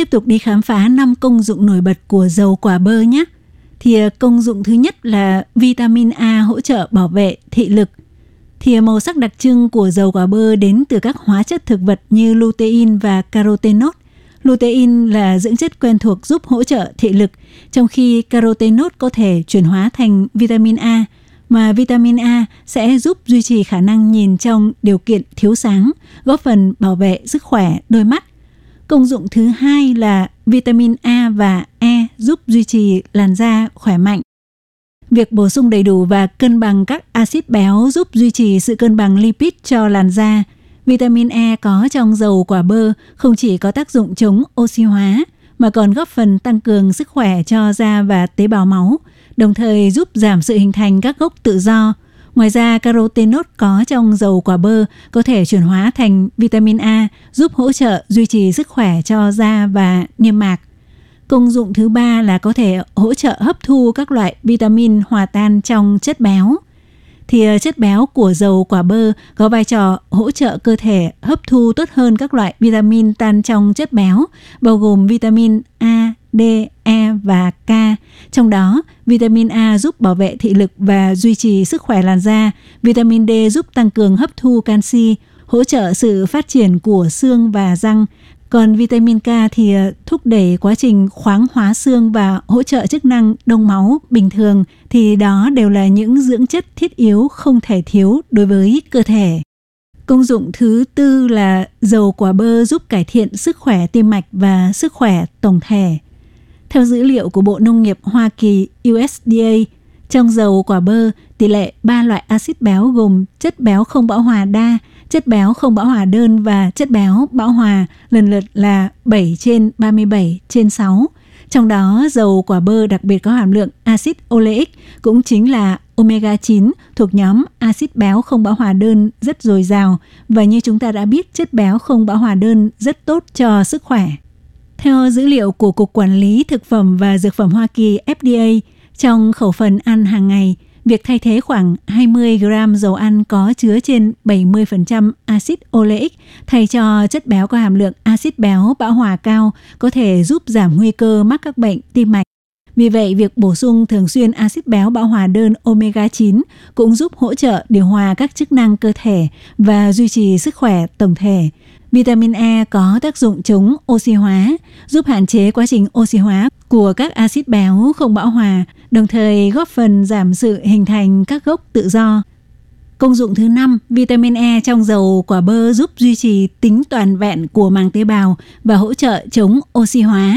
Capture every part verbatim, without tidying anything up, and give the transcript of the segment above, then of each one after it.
tiếp tục đi khám phá năm công dụng nổi bật của dầu quả bơ nhé. Thì công dụng thứ nhất là vitamin A hỗ trợ bảo vệ thị lực. Thì màu sắc đặc trưng của dầu quả bơ đến từ các hóa chất thực vật như lutein và carotenoid. Lutein là dưỡng chất quen thuộc giúp hỗ trợ thị lực, trong khi carotenoid có thể chuyển hóa thành vitamin A, mà vitamin A sẽ giúp duy trì khả năng nhìn trong điều kiện thiếu sáng, góp phần bảo vệ sức khỏe đôi mắt. Công dụng thứ hai là vitamin A và E giúp duy trì làn da khỏe mạnh. Việc bổ sung đầy đủ và cân bằng các axit béo giúp duy trì sự cân bằng lipid cho làn da. Vitamin E có trong dầu quả bơ không chỉ có tác dụng chống oxy hóa, mà còn góp phần tăng cường sức khỏe cho da và tế bào máu, đồng thời giúp giảm sự hình thành các gốc tự do. Ngoài ra, carotenoid có trong dầu quả bơ có thể chuyển hóa thành vitamin A, giúp hỗ trợ duy trì sức khỏe cho da và niêm mạc. Công dụng thứ ba là có thể hỗ trợ hấp thu các loại vitamin hòa tan trong chất béo. Thì chất béo của dầu quả bơ có vai trò hỗ trợ cơ thể hấp thu tốt hơn các loại vitamin tan trong chất béo, bao gồm vitamin A, D, E và K. Trong đó, vitamin A giúp bảo vệ thị lực và duy trì sức khỏe làn da. Vitamin D giúp tăng cường hấp thu canxi, hỗ trợ sự phát triển của xương và răng. Còn vitamin K thì thúc đẩy quá trình khoáng hóa xương và hỗ trợ chức năng đông máu bình thường, thì đó đều là những dưỡng chất thiết yếu không thể thiếu đối với cơ thể. Công dụng thứ tư là dầu quả bơ giúp cải thiện sức khỏe tim mạch và sức khỏe tổng thể. Theo dữ liệu của Bộ Nông nghiệp Hoa Kỳ U S D A, trong dầu quả bơ, tỷ lệ ba loại axit béo gồm chất béo không bão hòa đa, chất béo không bão hòa đơn và chất béo bão hòa lần lượt là bảy trên ba mươi bảy trên sáu. Trong đó, dầu quả bơ đặc biệt có hàm lượng axit oleic, cũng chính là omega chín, thuộc nhóm axit béo không bão hòa đơn rất dồi dào, và như chúng ta đã biết, chất béo không bão hòa đơn rất tốt cho sức khỏe. Theo dữ liệu của Cục Quản lý Thực phẩm và Dược phẩm Hoa Kỳ F D A, trong khẩu phần ăn hàng ngày, việc thay thế khoảng hai mươi gram dầu ăn có chứa trên bảy mươi phần trăm axit oleic thay cho chất béo có hàm lượng axit béo bão hòa cao có thể giúp giảm nguy cơ mắc các bệnh tim mạch. Vì vậy, việc bổ sung thường xuyên axit béo bão hòa đơn omega chín cũng giúp hỗ trợ điều hòa các chức năng cơ thể và duy trì sức khỏe tổng thể. Vitamin E có tác dụng chống oxy hóa, giúp hạn chế quá trình oxy hóa của các axit béo không bão hòa, đồng thời góp phần giảm sự hình thành các gốc tự do. Công dụng thứ năm, vitamin E trong dầu quả bơ giúp duy trì tính toàn vẹn của màng tế bào và hỗ trợ chống oxy hóa.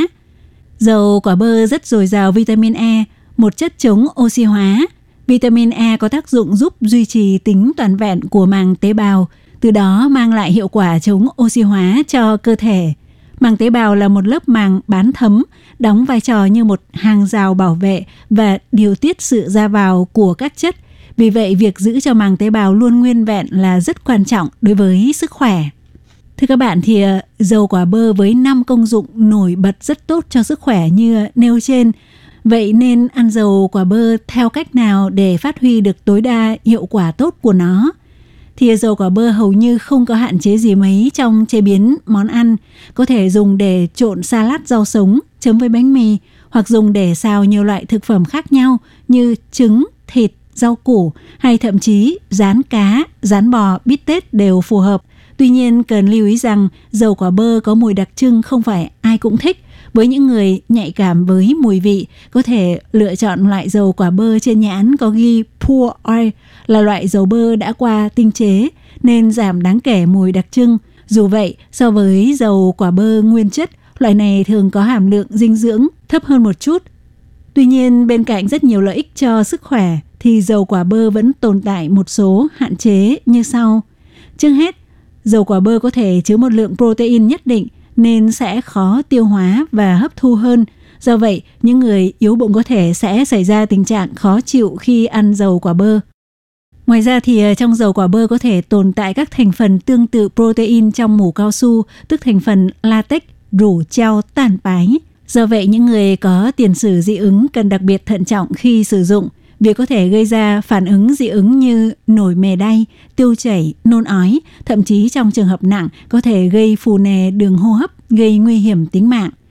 Dầu quả bơ rất dồi dào vitamin E, một chất chống oxy hóa. Vitamin E có tác dụng giúp duy trì tính toàn vẹn của màng tế bào, từ đó mang lại hiệu quả chống oxy hóa cho cơ thể. Màng tế bào là một lớp màng bán thấm, đóng vai trò như một hàng rào bảo vệ và điều tiết sự ra vào của các chất. Vì vậy, việc giữ cho màng tế bào luôn nguyên vẹn là rất quan trọng đối với sức khỏe. Thưa các bạn, thì dầu quả bơ với năm công dụng nổi bật rất tốt cho sức khỏe như nêu trên. Vậy nên ăn dầu quả bơ theo cách nào để phát huy được tối đa hiệu quả tốt của nó? Thì dầu quả bơ hầu như không có hạn chế gì mấy trong chế biến món ăn. Có thể dùng để trộn salad rau sống, chấm với bánh mì, hoặc dùng để xào nhiều loại thực phẩm khác nhau như trứng, thịt, rau củ, hay thậm chí rán cá, rán bò, bít tết đều phù hợp. Tuy nhiên, cần lưu ý rằng dầu quả bơ có mùi đặc trưng không phải ai cũng thích. Với những người nhạy cảm với mùi vị, có thể lựa chọn loại dầu quả bơ trên nhãn có ghi Pure Oil, là loại dầu bơ đã qua tinh chế nên giảm đáng kể mùi đặc trưng. Dù vậy, so với dầu quả bơ nguyên chất, loại này thường có hàm lượng dinh dưỡng thấp hơn một chút. Tuy nhiên, bên cạnh rất nhiều lợi ích cho sức khỏe, thì dầu quả bơ vẫn tồn tại một số hạn chế như sau. Trước hết, dầu quả bơ có thể chứa một lượng protein nhất định nên sẽ khó tiêu hóa và hấp thu hơn. Do vậy, những người yếu bụng có thể sẽ xảy ra tình trạng khó chịu khi ăn dầu quả bơ. Ngoài ra thì trong dầu quả bơ có thể tồn tại các thành phần tương tự protein trong mủ cao su, tức thành phần latex, rủ treo tàn bái. Do vậy, những người có tiền sử dị ứng cần đặc biệt thận trọng khi sử dụng. Việc có thể gây ra phản ứng dị ứng như nổi mề đay, tiêu chảy, nôn ói, thậm chí trong trường hợp nặng có thể gây phù nề đường hô hấp, gây nguy hiểm tính mạng.